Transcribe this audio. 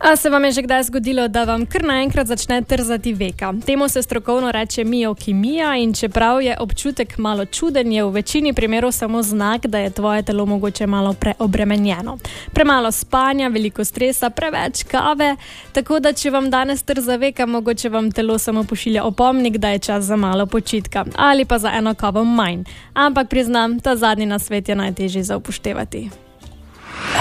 A se vam je že kdaj zgodilo, da vam kar naenkrat začne trzati veka? Temu se strokovno reče miokimija in čeprav je občutek malo čuden, je v večini primerov samo znak, da je tvoje telo mogoče malo preobremenjeno. Premalo spanja, veliko stresa, preveč kave, tako da če vam danes trza veka, mogoče vam telo samo pošilja opomnik, da je čas za malo počitka ali pa za eno kavo manj. Ampak priznam, ta zadnji nasvet je najtežji za upoštevati.